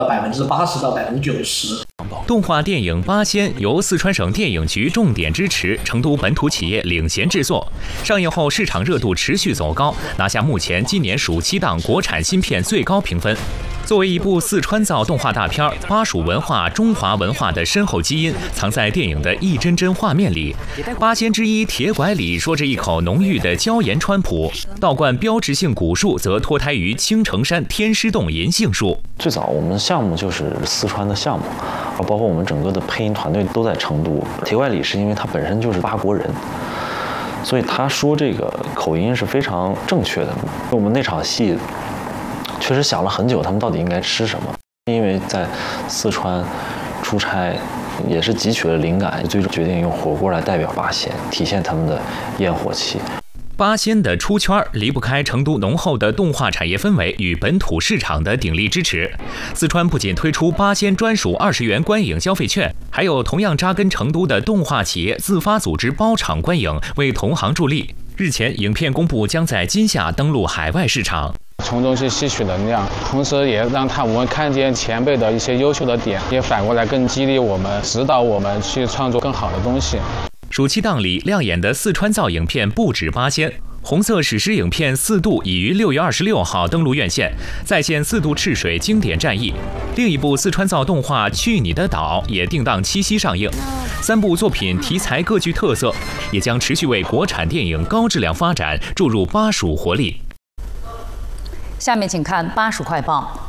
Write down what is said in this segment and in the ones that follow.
80%到90%。 动画电影《八仙》由四川省电影局重点支持，成都本土企业领衔制作。上映后市场热度持续走高，拿下目前今年暑期档国产新片最高评分。作为一部四川造动画大片，巴蜀文化、中华文化的深厚基因藏在电影的一帧帧画面里。八仙之一铁拐李说着一口浓郁的椒盐川普，道观标志性古树则脱胎于青城山天师洞银杏树。 最早我们项目就是四川的项目，包括我们整个的配音团队都在成都。铁拐李是因为他本身就是八国人，所以他说这个口音是非常正确的。我们那场戏确实想了很久，他们到底应该吃什么？因为在四川出差，也是汲取了灵感，最终决定用火锅来代表八仙，体现他们的烟火气。 八仙的出圈离不开成都浓厚的动画产业氛围与本土市场的鼎力支持。四川不仅推出八仙专属20元观影消费券，还有同样扎根成都的动画企业自发组织包场观影，为同行助力。日前，影片公布将在今夏登陆海外市场。 从中去吸取能量，同时也让我们看见前辈的一些优秀的点，也反过来更激励我们，指导我们去创作更好的东西。 暑期档里亮眼的四川造影片不止八仙。红色史诗影片《四渡》已于6月26号登陆院线，再现四渡赤水经典战役。另一部四川造动画《去你的岛》也定档7夕上映。3部作品题材各具特色，也将持续为国产电影高质量发展注入巴蜀活力。 下面请看巴蜀快报。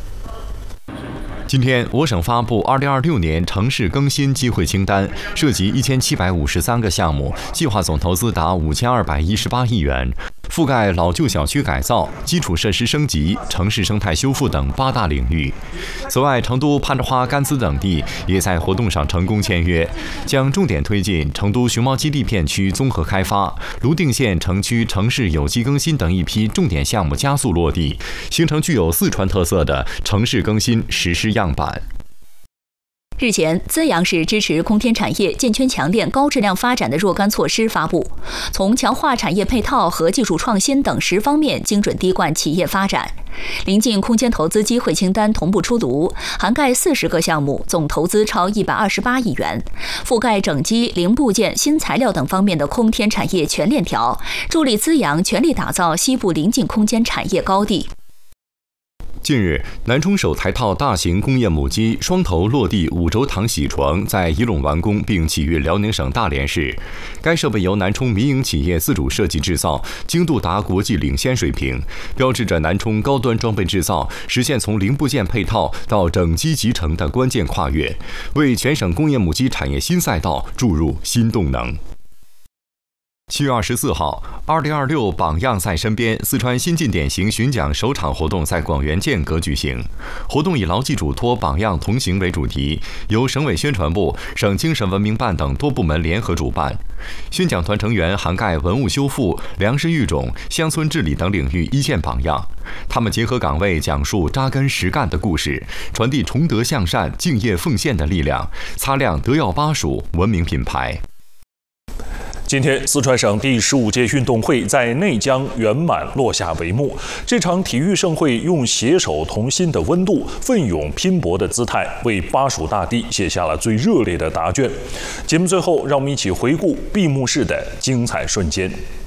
今天，我省发布2026年城市更新机会清单，涉及1753个项目，计划总投资达5218亿元，覆盖老旧小区改造、基础设施升级、城市生态修复等8大领域。此外，成都、攀枝花、甘孜等地也在活动上成功签约，将重点推进成都熊猫基地片区综合开发、泸定县城区城市有机更新等一批重点项目加速落地，形成具有四川特色的城市更新实施样板。 日前，资阳市支持空天产业健全强链高质量发展的若干措施发布，从强化产业配套和技术创新等10方面精准滴灌企业发展。临近空间投资机会清单同步出炉，涵盖40个项目，总投资超128亿元，覆盖整机、零部件、新材料等方面的空天产业全链条，助力资阳全力打造西部临近空间产业高地。 近日，南充首台套大型工业母机双头落地5轴躺铣床在仪陇完工，并起于辽宁省大连市。该设备由南充民营企业自主设计制造，精度达国际领先水平，标志着南充高端装备制造实现从零部件配套到整机集成的关键跨越，为全省工业母机产业新赛道注入新动能。7月24号，2026榜样在身边四川新晋典型巡讲首场活动在广元间隔举行。活动以牢记嘱托、榜样同行为主题，由省委宣传部、省精神文明办等多部门联合主办。宣讲团成员涵盖文物修复、粮食育种、乡村治理等领域一线榜样，他们结合岗位讲述扎根实干的故事，传递崇德向善、敬业奉献的力量，擦亮德耀巴蜀文明品牌。 今天，四川省第15届运动会在内江圆满落下帷幕。这场体育盛会用携手同心的温度、奋勇拼搏的姿态，为巴蜀大地写下了最热烈的答卷。节目最后，让我们一起回顾闭幕式的精彩瞬间。